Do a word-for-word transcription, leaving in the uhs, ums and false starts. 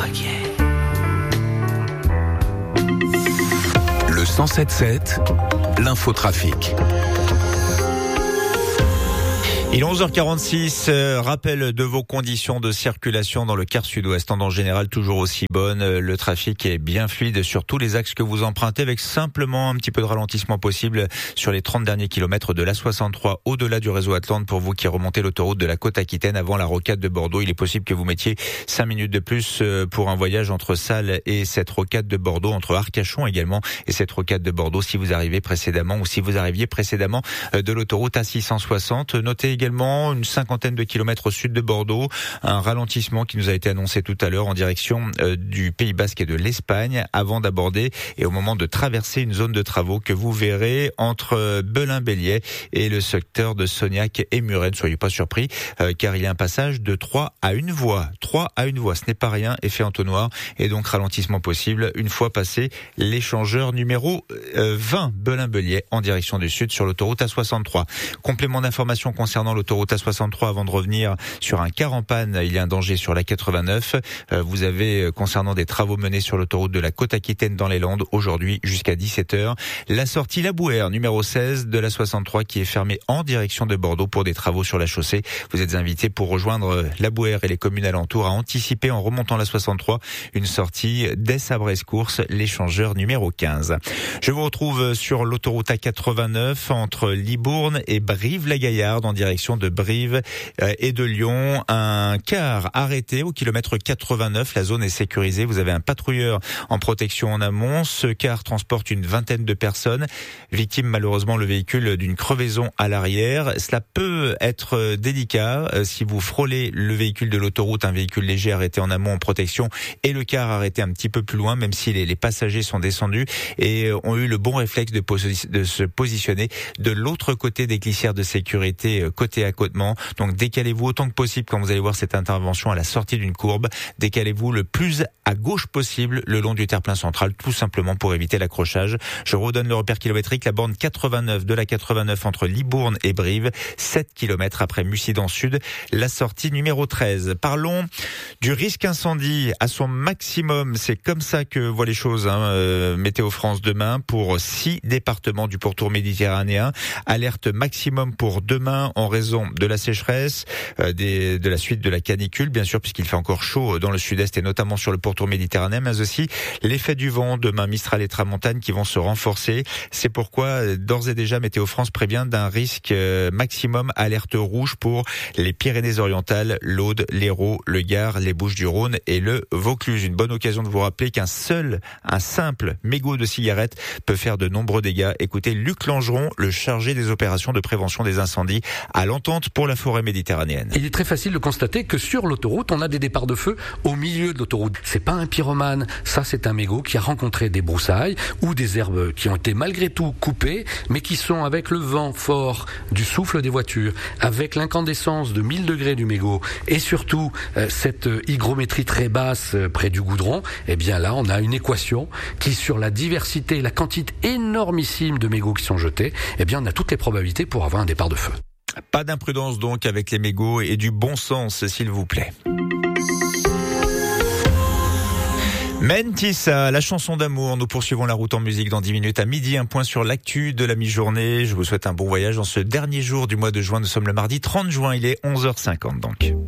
inquiet. Le cent sept sept, l'infotrafic. Il est onze heures quarante-six, euh, rappel de vos conditions de circulation dans le quart sud-ouest. Tendance générale toujours aussi bonne, le trafic est bien fluide sur tous les axes que vous empruntez, avec simplement un petit peu de ralentissement possible sur les trente derniers kilomètres de l'A soixante-trois au-delà du réseau Atlante. Pour vous qui remontez l'autoroute de la côte aquitaine avant la rocade de Bordeaux, il est possible que vous mettiez cinq minutes de plus pour un voyage entre Salles et cette rocade de Bordeaux, entre Arcachon également et cette rocade de Bordeaux, si vous arrivez précédemment ou si vous arriviez précédemment de l'autoroute A six cent soixante. Notez également une cinquantaine de kilomètres au sud de Bordeaux, un ralentissement qui nous a été annoncé tout à l'heure en direction euh, du Pays Basque et de l'Espagne avant d'aborder et au moment de traverser une zone de travaux que vous verrez entre Belin-Bélier et le secteur de Sognac et Muret. Ne soyez pas surpris euh, car il y a un passage de trois à une voie. trois à une voie, ce n'est pas rien, effet entonnoir et donc ralentissement possible une fois passé l'échangeur numéro euh, vingt Belin-Bélier en direction du sud sur l'autoroute A soixante-trois. Complément d'information concernant l'autoroute A soixante-trois avant de revenir sur un car en panne. Il y a un danger sur la quatre-vingt-neuf. Euh, vous avez, concernant des travaux menés sur l'autoroute de la côte aquitaine dans les Landes, aujourd'hui jusqu'à dix-sept heures, la sortie La Bouère, numéro seize de la soixante-trois qui est fermée en direction de Bordeaux pour des travaux sur la chaussée. Vous êtes invités pour rejoindre La Bouère et les communes alentours à anticiper en remontant la soixante-trois une sortie dès Sabrescourse, l'échangeur numéro quinze. Je vous retrouve sur l'autoroute A quatre-vingt-neuf entre Libourne et Brive-la-Gaillarde en direction de Brive et de Lyon. Un car arrêté au kilomètre quatre-vingt-neuf. La zone est sécurisée. Vous avez un patrouilleur en protection en amont. Ce car transporte une vingtaine de personnes. Victime malheureusement le véhicule d'une crevaison à l'arrière. Cela peut être délicat si vous frôlez le véhicule de l'autoroute, un véhicule léger arrêté en amont en protection et le car arrêté un petit peu plus loin, même si les, les passagers sont descendus et ont eu le bon réflexe de, posi- de se positionner de l'autre côté des glissières de sécurité côté accotement. Donc décalez-vous autant que possible quand vous allez voir cette intervention à la sortie d'une courbe. Décalez-vous le plus à gauche possible le long du terre-plein central, tout simplement pour éviter l'accrochage. Je redonne le repère kilométrique, la borne quatre-vingt-neuf de la quatre-vingt-neuf entre Libourne et Brive, sept kilomètres après Mussidan Sud, la sortie numéro treize. Parlons du risque incendie à son maximum. C'est comme ça que voient les choses hein, euh, Météo France demain pour six départements du pourtour méditerranéen. Alerte maximum pour demain en raison de la sécheresse, euh, des, de la suite de la canicule, bien sûr, puisqu'il fait encore chaud dans le sud-est et notamment sur le pourtour méditerranéen, mais aussi l'effet du vent, demain Mistral et Tramontane qui vont se renforcer. C'est pourquoi, d'ores et déjà, Météo France prévient d'un risque euh, maximum, alerte rouge pour les Pyrénées-Orientales, l'Aude, l'Hérault, le Gard, les Bouches-du-Rhône et le Vaucluse. Une bonne occasion de vous rappeler qu'un seul, un simple mégot de cigarette peut faire de nombreux dégâts. Écoutez Luc Langeron, le chargé des opérations de prévention des incendies à l'Entente pour la forêt méditerranéenne. Il est très facile de constater que sur l'autoroute, on a des départs de feu au milieu de l'autoroute. C'est pas un pyromane, ça c'est un mégot qui a rencontré des broussailles ou des herbes qui ont été malgré tout coupées, mais qui sont avec le vent fort du souffle des voitures, avec l'incandescence de mille degrés du mégot et surtout euh, cette hygrométrie très basse euh, près du goudron. Eh bien là, on a une équation qui, sur la diversité, la quantité énormissime de mégots qui sont jetés, eh bien on a toutes les probabilités pour avoir un départ de feu. Pas d'imprudence donc avec les mégots et du bon sens, s'il vous plaît. Mentissa, la chanson d'amour. Nous poursuivons la route en musique dans dix minutes à midi. Un point sur l'actu de la mi-journée. Je vous souhaite un bon voyage en ce dernier jour du mois de juin. Nous sommes le mardi trente juin. Il est onze heures cinquante donc.